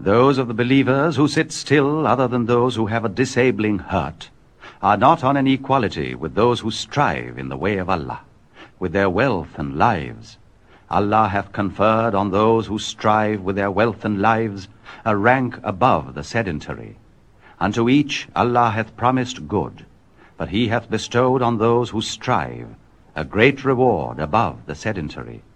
Those of the believers who sit still other than those who have a disabling hurt are not on an equality with those who strive in the way of Allah, with their wealth and lives. Allah hath conferred on those who strive with their wealth and lives a rank above the sedentary. Unto each Allah hath promised good, but he hath bestowed on those who strive a great reward above the sedentary.